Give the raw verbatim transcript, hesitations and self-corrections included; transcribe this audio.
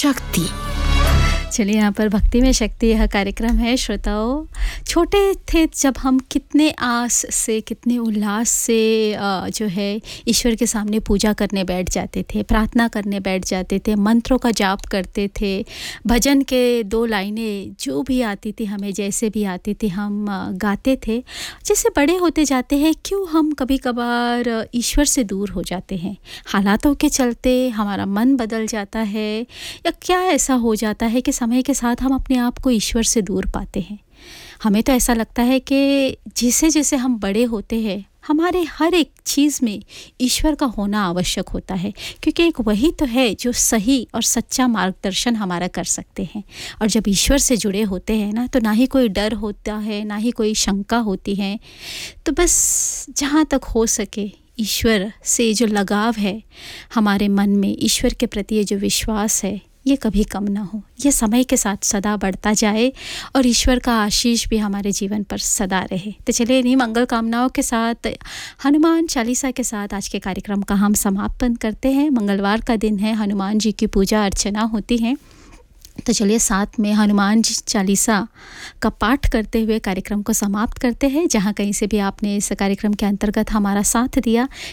शक्ति। चलिए, यहाँ पर भक्ति में शक्ति यह कार्यक्रम है। श्रोताओं, छोटे थे जब हम कितने आस से, कितने उल्लास से जो है ईश्वर के सामने पूजा करने बैठ जाते थे, प्रार्थना करने बैठ जाते थे, मंत्रों का जाप करते थे, भजन के दो लाइनें जो भी आती थी हमें, जैसे भी आती थी हम गाते थे। जैसे बड़े होते जाते हैं, क्यों हम कभी कभार ईश्वर से दूर हो जाते हैं? हालातों के चलते हमारा मन बदल जाता है, या क्या ऐसा हो जाता है कि समय के साथ हम अपने आप को ईश्वर से दूर पाते हैं? हमें तो ऐसा लगता है कि जैसे जैसे हम बड़े होते हैं, हमारे हर एक चीज़ में ईश्वर का होना आवश्यक होता है, क्योंकि एक वही तो है जो सही और सच्चा मार्गदर्शन हमारा कर सकते हैं। और जब ईश्वर से जुड़े होते हैं ना, तो ना ही कोई डर होता है, ना ही कोई शंका होती है। तो बस जहाँ तक हो सके ईश्वर से जो लगाव है हमारे मन में, ईश्वर के प्रति ये जो विश्वास है, ये कभी कम ना हो। ये समय के साथ सदा बढ़ता जाए और ईश्वर का आशीष भी हमारे जीवन पर सदा रहे। तो चलिए, इन्हीं मंगल कामनाओं के साथ, हनुमान चालीसा के साथ आज के कार्यक्रम का हम समापन करते हैं। मंगलवार का दिन है, हनुमान जी की पूजा अर्चना होती है। तो चलिए, साथ में हनुमान जी चालीसा का पाठ करते हुए कार्यक्रम को समाप्त करते हैं। जहाँ कहीं से भी आपने इस कार्यक्रम के अंतर्गत हमारा साथ दिया,